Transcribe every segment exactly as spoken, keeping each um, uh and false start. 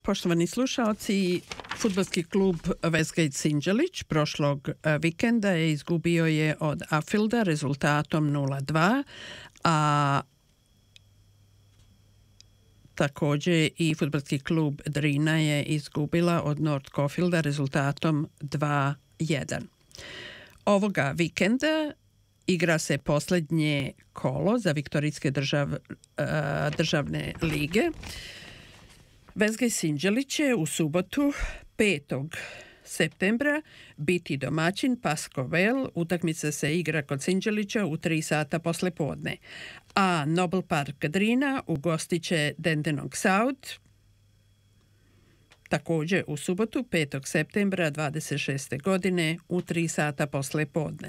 Poštovani slušalci, fudbalski klub Westgate Sinđelić prošlog vikenda je izgubio je od Afilda rezultatom nula dva, a također i fudbalski klub Drina je izgubila od North Caulfielda rezultatom dva jedan. Ovoga vikenda igra se posljednje kolo za viktorijske držav, državne lige. Westgate Sinđelić će u subotu petog septembra biti domaćin Pascoe. Utakmica se igra kod Sinđelića u tri sata posle podne. A Noble Park Drina ugostit će Dandenong South također u subotu petog septembra dvadeset šeste. godine u tri sata posle podne.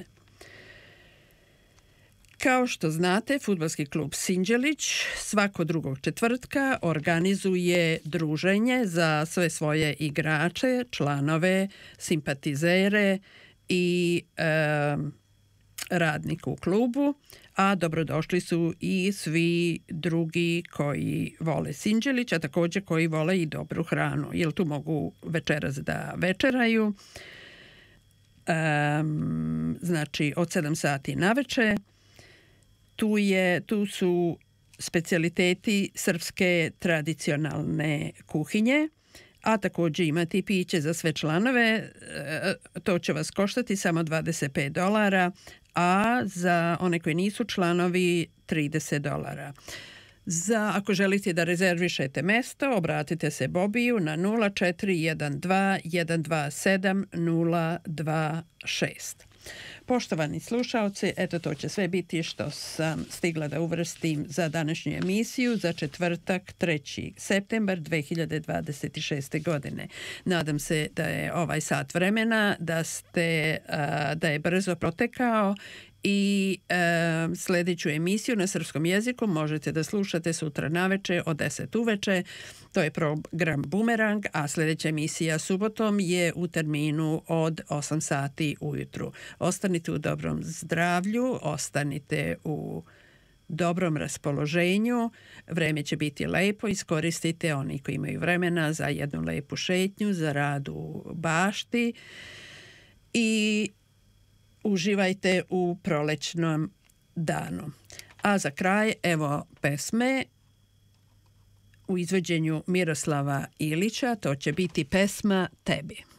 Kao što znate, fudbalski klub Sinđelić svako drugog četvrtka organizuje druženje za sve svoje igrače, članove, simpatizere i e, radnike u klubu, a dobrodošli su i svi drugi koji vole Sinđelić, a također koji vole i dobru hranu, jer tu mogu večeras da večeraju. E, znači, od sedam sati naveče. Tu, je, tu su specijaliteti srpske tradicionalne kuhinje, a također imati piće za sve članove. To će vas koštati samo dvadeset pet dolara, a za one koji nisu članovi trideset dolara. Za, ako želite da rezervišete mesto, obratite se Bobiju na nula četiri jedan dva jedan dva sedam nula dva šest. Poštovani slušalci, eto to će sve biti što sam stigla da uvrstim za današnju emisiju za četvrtak treći septembar dve hiljade dvadeset šeste. godine. Nadam se da je ovaj sat vremena, da, ste, da je brzo protekao i e, sljedeću emisiju na srpskom jeziku možete da slušate sutra naveče od deset uveče. To je program Bumerang, a sljedeća emisija subotom je u terminu od osam sati ujutru. Ostanite u dobrom zdravlju, ostanite u dobrom raspoloženju. Vreme će biti lepo, iskoristite oni koji imaju vremena za jednu lepu šetnju, za rad u bašti i uživajte u prolećnom danu. A za kraj, evo pesme u izvođenju Miroslava Ilića, to će biti pesma Tebi.